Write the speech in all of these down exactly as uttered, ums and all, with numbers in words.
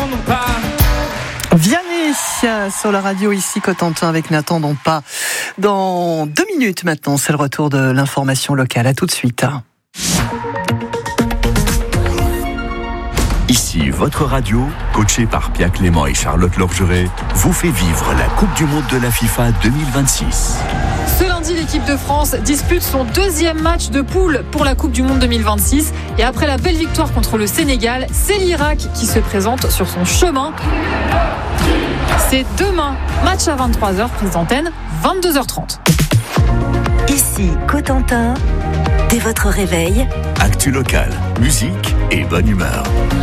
n'attendons pas. Vianney sur la radio ici Cotentin avec N'attendons pas. Dans deux minutes maintenant, c'est le retour de l'information locale. À tout de suite. Ici, votre radio, coachée par Pia Clément et Charlotte Lorgeret, vous fait vivre la Coupe du Monde de la FIFA deux mille vingt-six. Ce lundi, l'équipe de France dispute son deuxième match de poule pour la Coupe du Monde deux mille vingt-six. Et après la belle victoire contre le Sénégal, c'est l'Irak qui se présente sur son chemin. C'est demain, match à vingt-trois heures, prise d'antenne, vingt-deux heures trente. Ici, Cotentin, dès votre réveil. Actu locale, musique et bonne humeur.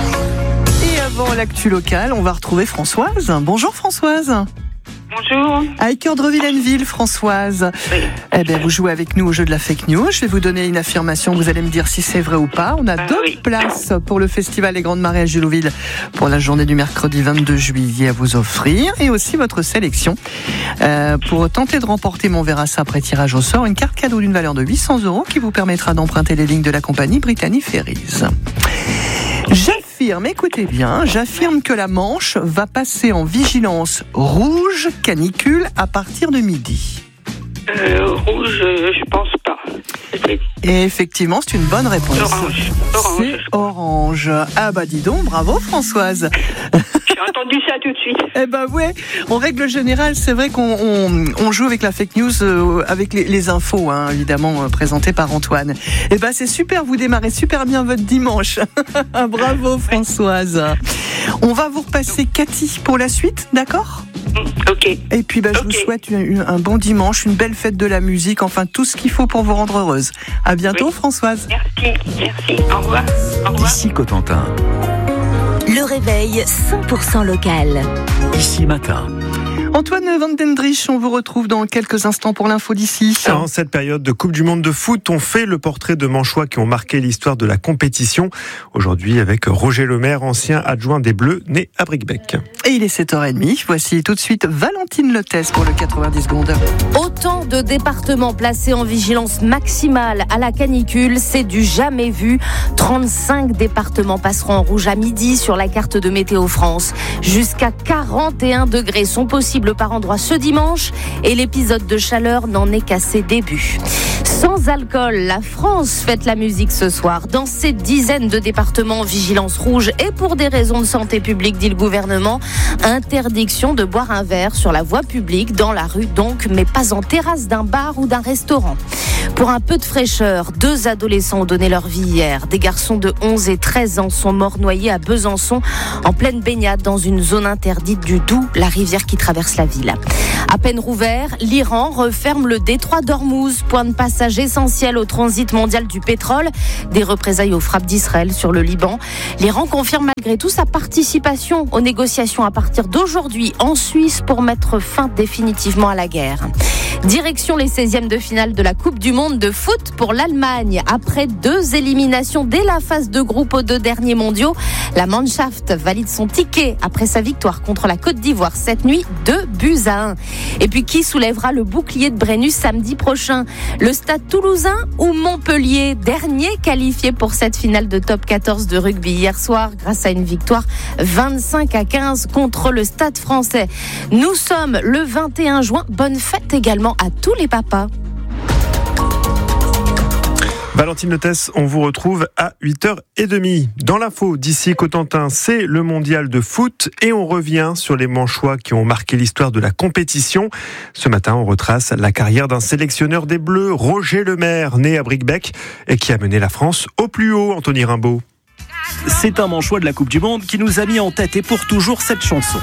Et avant l'actu locale, on va retrouver Françoise. Bonjour Françoise. Bonjour. À Équeurdre-Villeneuve, Françoise. Oui. Eh bien, vous jouez avec nous au jeu de la fake news. Je vais vous donner une affirmation. Vous allez me dire si c'est vrai ou pas. On a Ah, deux oui. places pour le festival Les Grandes Marées à Jullouville pour la journée du mercredi vingt-deux juillet à vous offrir. Et aussi votre sélection euh, pour tenter de remporter mon Verasa après tirage au sort. Une carte cadeau d'une valeur de huit cents euros qui vous permettra d'emprunter les lignes de la compagnie Brittany Ferries. J'affirme, écoutez bien, j'affirme que la Manche va passer en vigilance rouge canicule à partir de midi. Euh, rouge, euh, je pense pas. C'est Et effectivement, c'est une bonne réponse. orange. Orange. C'est orange. Ah bah dis donc, bravo Françoise. J'ai entendu ça tout de suite. Eh ben ouais, en règle générale, c'est vrai qu'on on, on joue avec la fake news, euh, avec les, les infos, hein, évidemment, euh, présentées par Antoine. Eh ben c'est super, vous démarrez super bien votre dimanche. Bravo Françoise. On va vous repasser Cathy pour la suite, d'accord ? Ok. Et puis bah, je Ok. vous souhaite une- un bon dimanche, une belle fête de la musique, enfin tout ce qu'il faut pour vous rendre heureuse. À bientôt Oui. Françoise. Merci, merci. Au revoir. Au revoir. Ici Cotentin, Le réveil cent pour cent local. ici matin. Antoine Vandendrich, on vous retrouve dans quelques instants pour l'info d'ici. En cette période de Coupe du Monde de foot, on fait le portrait de Manchois qui ont marqué l'histoire de la compétition. Aujourd'hui avec Roger Lemaire, ancien adjoint des Bleus, né à Bricbec. Et il est sept heures trente. Voici tout de suite Valentine Lettès pour le quatre-vingt-dix secondes. Autant de départements placés en vigilance maximale à la canicule, c'est du jamais vu. trente-cinq départements passeront en rouge à midi sur la carte de Météo France. Jusqu'à quarante et un degrés sont possibles par endroit ce dimanche et l'épisode de chaleur n'en est qu'à ses débuts. Sans alcool, la France fête la musique ce soir. Dans ces dizaines de départements en vigilance rouge et pour des raisons de santé publique, dit le gouvernement, interdiction de boire un verre sur la voie publique, dans la rue donc, mais pas en terrasse d'un bar ou d'un restaurant. Pour un peu de fraîcheur, deux adolescents ont donné leur vie hier. Des garçons de onze et treize ans sont morts noyés à Besançon, en pleine baignade dans une zone interdite du Doubs, la rivière qui traverse la ville. À peine rouvert, l'Iran referme le détroit d'Ormuz, point de passage essentiel au transit mondial du pétrole. Des représailles aux frappes d'Israël sur le Liban. L'Iran confirme malgré tout sa participation aux négociations à partir d'aujourd'hui en Suisse pour mettre fin définitivement à la guerre. Direction les seizièmes de finale de la Coupe du Monde de foot pour l'Allemagne. Après deux éliminations dès la phase de groupe aux deux derniers mondiaux, la Mannschaft valide son ticket après sa victoire contre la Côte d'Ivoire cette nuit, deux buts à un. Et puis qui soulèvera le bouclier de Brennus samedi prochain ? Le Stade Toulousain ou Montpellier, dernier qualifié pour cette finale de top quatorze de rugby hier soir grâce à une victoire vingt-cinq à quinze contre le Stade Français. Nous sommes le vingt et un juin. Bonne fête également à tous les papas. Valentine Lettès, on vous retrouve à huit heures trente. Dans l'info d'ici Cotentin, c'est le mondial de foot et on revient sur les Manchois qui ont marqué l'histoire de la compétition. Ce matin, on retrace la carrière d'un sélectionneur des Bleus, Roger Lemaire, né à Bricbec et qui a mené la France au plus haut, Anthony Rimbaud. C'est un Manchois de la Coupe du Monde qui nous a mis en tête et pour toujours cette chanson.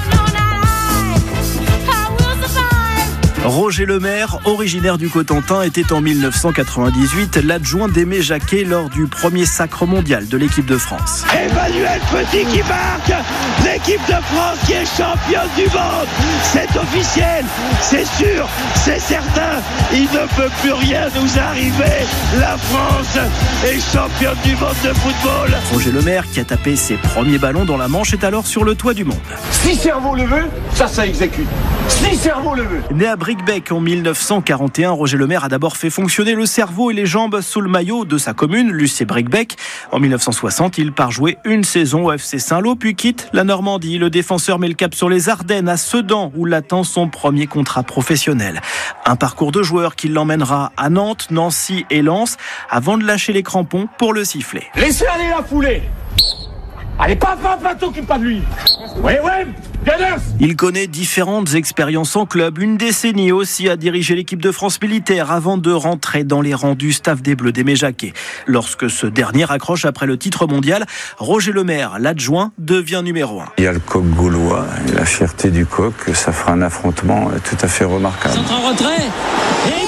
Roger Lemaire, originaire du Cotentin, était en dix-neuf cent quatre-vingt-dix-huit l'adjoint d'Aimé Jacquet lors du premier sacre mondial de l'équipe de France. Emmanuel Petit qui marque, l'équipe de France qui est championne du monde, c'est officiel, c'est sûr, c'est certain, il ne peut plus rien nous arriver, la France est championne du monde de football. Roger Lemaire, qui a tapé ses premiers ballons dans la Manche, est alors sur le toit du monde. Si cerveau le veut, ça, ça exécute. Si cerveau le veut. Né à Bricbec en mille neuf cent quarante et un, Roger Lemaire a d'abord fait fonctionner le cerveau et les jambes sous le maillot de sa commune, l'U C Bricbec. En mille neuf cent soixante, il part jouer une saison au F C Saint-Lô, puis quitte la Normandie. Le défenseur met le cap sur les Ardennes, à Sedan, où l'attend son premier contrat professionnel. Un parcours de joueur qui l'emmènera à Nantes, Nancy et Lens, avant de lâcher les crampons pour le sifflet. Laissez aller la foulée. Allez, pas, pas, pas, t'occupe pas de lui. Ouais, ouais. Il connaît différentes expériences en club, une décennie aussi à diriger l'équipe de France militaire avant de rentrer dans les rangs du staff des Bleus d'Aimé Jacquet. Lorsque ce dernier accroche après le titre mondial, Roger Lemaire, l'adjoint, devient numéro un. Il y a le coq gaulois et la fierté du coq, ça fera un affrontement tout à fait remarquable. Centre en retrait et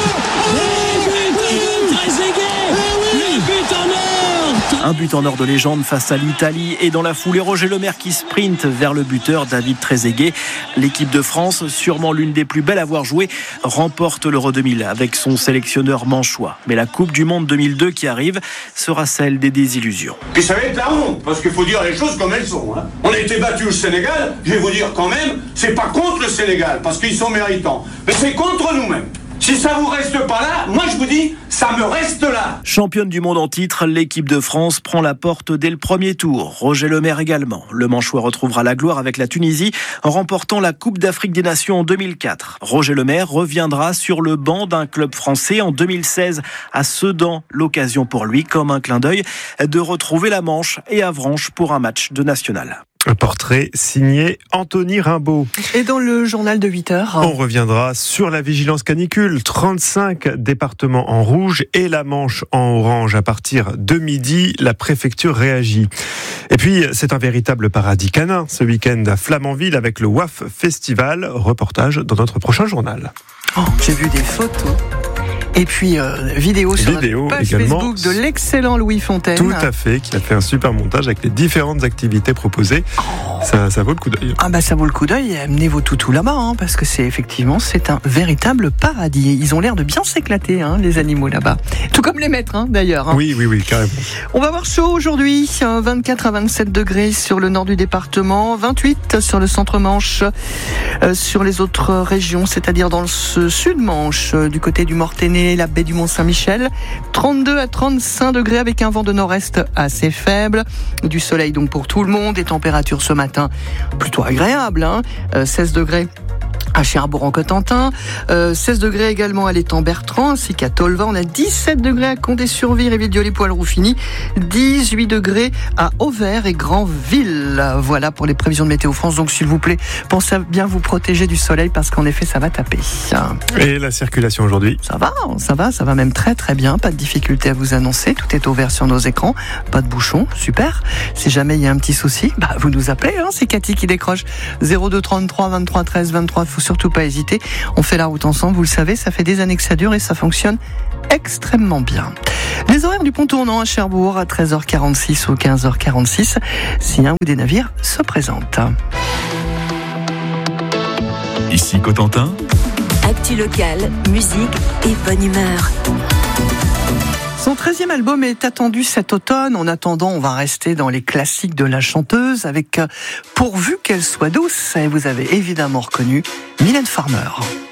Un but en or de légende face à l'Italie et dans la foulée, Roger Lemaire qui sprint vers le buteur David Trezeguet. L'équipe de France, sûrement l'une des plus belles à avoir joué, remporte l'Euro deux mille avec son sélectionneur manchois. Mais la Coupe du Monde deux mille deux qui arrive sera celle des désillusions. Puis ça va être la honte, parce qu'il faut dire les choses comme elles sont. Hein. On a été battus au Sénégal, je vais vous dire quand même, c'est pas contre le Sénégal, parce qu'ils sont méritants, mais c'est contre nous-mêmes. Si ça vous reste pas là, moi je vous dis, ça me reste là. Championne du monde en titre, l'équipe de France prend la porte dès le premier tour. Roger Lemaire également. Le Manchois retrouvera la gloire avec la Tunisie en remportant la Coupe d'Afrique des Nations en deux mille quatre. Roger Lemaire reviendra sur le banc d'un club français en deux mille seize à Sedan. L'occasion pour lui, comme un clin d'œil, de retrouver la Manche et Avranches pour un match de national. Un portrait signé Anthony Rimbaud. Et dans le journal de huit heures, on reviendra sur la vigilance canicule. trente-cinq départements en rouge et la Manche en orange. À partir de midi, la préfecture réagit. Et puis, c'est un véritable paradis canin ce week-end à Flamanville avec le W A F Festival. Reportage dans notre prochain journal. Oh, j'ai vu des photos. Et puis, euh, vidéo sur vidéo notre page également. Facebook de l'excellent Louis Fontaine. Tout à fait, qui a fait un super montage avec les différentes activités proposées. Oh. Ça, ça vaut le coup d'œil. Ah bah ça vaut le coup d'œil. Amenez vos toutous là-bas, hein, parce que c'est effectivement c'est un véritable paradis. Ils ont l'air de bien s'éclater, hein, les animaux là-bas. Tout comme les maîtres, hein, d'ailleurs. Hein. Oui, oui, oui, carrément. On va avoir chaud aujourd'hui, vingt-quatre à vingt-sept degrés sur le nord du département, vingt-huit sur le centre-Manche, euh, sur les autres régions, c'est-à-dire dans le sud-Manche, euh, du côté du Mortainais, la baie du Mont-Saint-Michel, trente-deux à trente-cinq degrés avec un vent de nord-est assez faible, du soleil donc pour tout le monde, des températures ce matin plutôt agréables, hein, euh, seize degrés à Cherbourg-en-Cotentin, euh, seize degrés également à l'étang-Bertrand, ainsi qu'à Tolva. On a dix-sept degrés à Condé-sur-Vie, Rivière-du-Poil-Roufigny, dix-huit degrés à Auvers et Granville. Voilà pour les prévisions de Météo France. Donc, s'il vous plaît, pensez à bien vous protéger du soleil parce qu'en effet, ça va taper. Et la circulation aujourd'hui ? Ça va, ça va, ça va même très très bien. Pas de difficulté à vous annoncer. Tout est ouvert sur nos écrans. Pas de bouchons, super. Si jamais il y a un petit souci, bah, vous nous appelez, hein, c'est Cathy qui décroche. zéro deux trente-trois vingt-trois treize vingt-trois. Faut surtout pas hésiter. On fait la route ensemble, vous le savez, ça fait des années que ça dure et ça fonctionne extrêmement bien. Les horaires du pont tournant à Cherbourg à treize heures quarante-six ou quinze heures quarante-six, si un ou des navires se présentent. Ici Cotentin. Actu locale, musique et bonne humeur. Son treizième album est attendu cet automne. En attendant, on va rester dans les classiques de la chanteuse avec Pourvu qu'elle soit douce. Et vous avez évidemment reconnu Mylène Farmer.